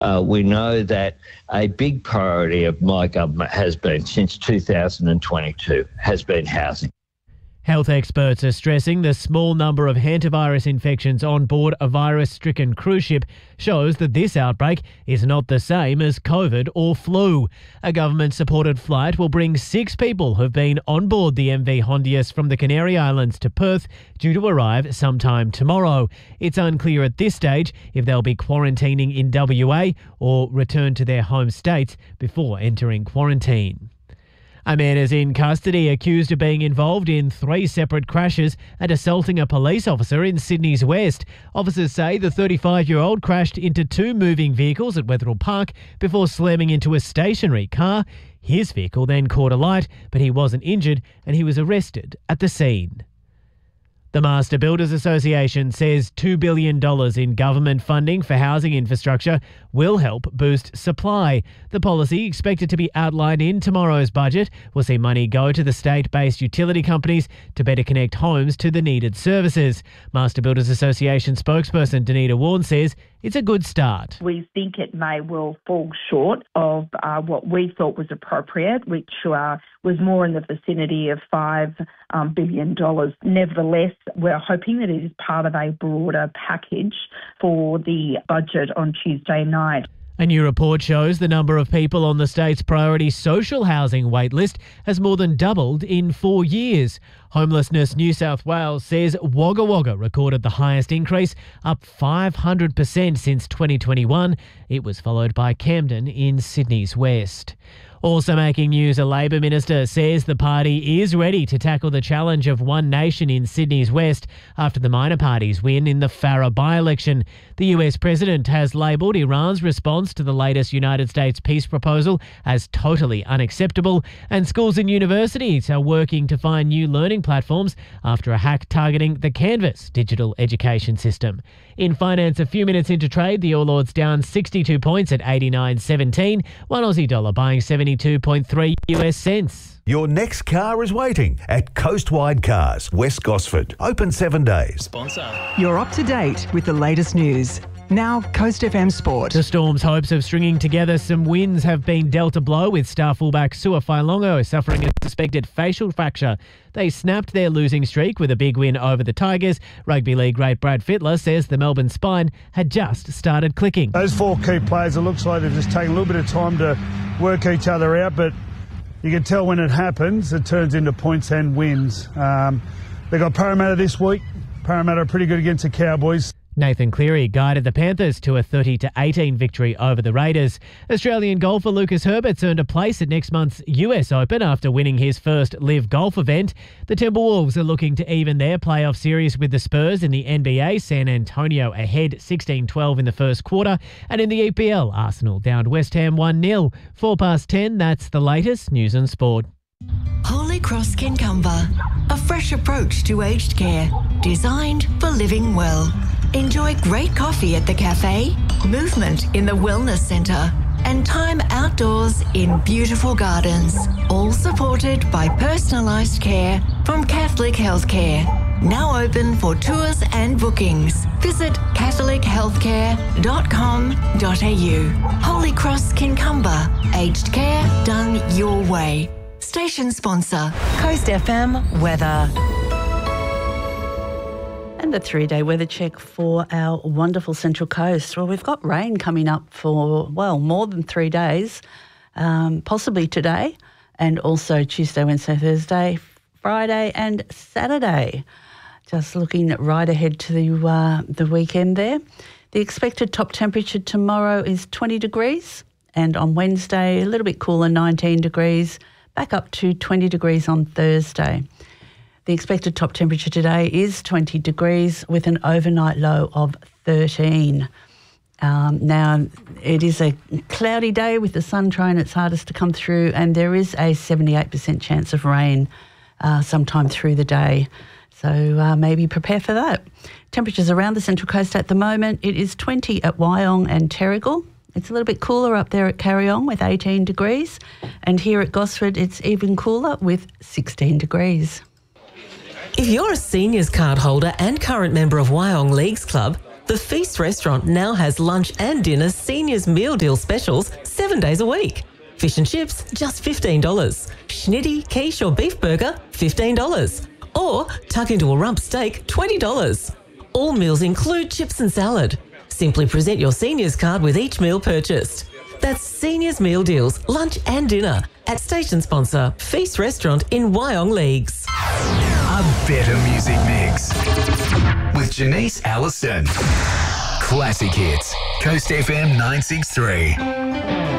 We know that a big priority of my government has been, since 2022, has been housing. Health experts are stressing the small number of hantavirus infections on board a virus-stricken cruise ship shows that this outbreak is not the same as COVID or flu. A government-supported flight will bring 6 people who've been on board the MV Hondius from the Canary Islands to Perth, due to arrive sometime tomorrow. It's unclear at this stage if they'll be quarantining in WA or return to their home states before entering quarantine. A man is in custody accused of being involved in 3 separate crashes and assaulting a police officer in Sydney's West. Officers say the 35-year-old crashed into 2 moving vehicles at Wetherill Park before slamming into a stationary car. His vehicle then caught alight, but he wasn't injured and he was arrested at the scene. The Master Builders Association says $2 billion in government funding for housing infrastructure will help boost supply. The policy, expected to be outlined in tomorrow's budget, will see money go to the state-based utility companies to better connect homes to the needed services. Master Builders Association spokesperson Danita Warren says it's a good start. We think it may well fall short of what we thought was appropriate, which was more in the vicinity of $5 billion. Nevertheless, we're hoping that it is part of a broader package for the budget on Tuesday night. A new report shows the number of people on the state's priority social housing waitlist has more than doubled in 4 years. Homelessness New South Wales says Wagga Wagga recorded the highest increase, up 500% since 2021. It was followed by Camden in Sydney's West. Also making news, a Labor minister says the party is ready to tackle the challenge of One Nation in Sydney's West after the minor parties win in the Farrer by-election. The US president has labelled Iran's response to the latest United States peace proposal as totally unacceptable, and schools and universities are working to find new learning platforms after a hack targeting the Canvas digital education system. In finance, a few minutes into trade, the All Ords down 62 points at 89.17, one Aussie dollar buying 72.3 US cents. Your next car is waiting at Coastwide Cars, West Gosford. Open 7 days. Sponsor. You're up to date with the latest news. Now, Coast FM Sport. The Storm's hopes of stringing together some wins have been dealt a blow, with star fullback Sua Failongo suffering a suspected facial fracture. They snapped their losing streak with a big win over the Tigers. Rugby League great Brad Fittler says the Melbourne spine had just started clicking. Those 4 key players, it looks like they've just taken a little bit of time to work each other out, but you can tell when it happens, it turns into points and wins. They got Parramatta this week. Parramatta are pretty good against the Cowboys. Nathan Cleary guided the Panthers to a 30-18 victory over the Raiders. Australian golfer Lucas Herbert's earned a place at next month's US Open after winning his first LIV Golf event. The Timberwolves are looking to even their playoff series with the Spurs in the NBA. San Antonio ahead 16-12 in the first quarter. And in the EPL, Arsenal downed West Ham 1-0. 10:04, that's the latest news and sport. Holy Cross Kincumber, a fresh approach to aged care, designed for living well. Enjoy great coffee at the cafe, movement in the wellness centre, and time outdoors in beautiful gardens, all supported by personalised care from Catholic Healthcare. Now open for tours and bookings. Visit catholichealthcare.com.au. Holy Cross Kincumber, aged care done your way. Station sponsor, Coast FM Weather. And a 3-day weather check for our wonderful Central Coast. Well, we've got rain coming up for, more than 3 days, possibly today, and also Tuesday, Wednesday, Thursday, Friday and Saturday. Just looking right ahead to the weekend there. The expected top temperature tomorrow is 20 degrees, and on Wednesday, a little bit cooler, 19 degrees, back up to 20 degrees on Thursday. The expected top temperature today is 20 degrees with an overnight low of 13. Now, it is a cloudy day with the sun trying its hardest to come through, and there is a 78% chance of rain sometime through the day. So maybe prepare for that. Temperatures around the Central Coast at the moment, it is 20 at Wyong and Terrigal. It's a little bit cooler up there at Carryong with 18 degrees. And here at Gosford, it's even cooler with 16 degrees. If you're a seniors card holder and current member of Wyong Leagues Club, The Feast restaurant now has lunch and dinner seniors meal deal specials 7 days a week. Fish and chips, just $15. Schnitty, quiche or beef burger, $15. Or tuck into a rump steak, $20. All meals include chips and salad. Simply present your seniors card with each meal purchased. That's Seniors Meal Deals, lunch and dinner at station sponsor Feast Restaurant in Wyong Leagues. A better music mix with Janice Allison. Classic hits. Coast FM 963.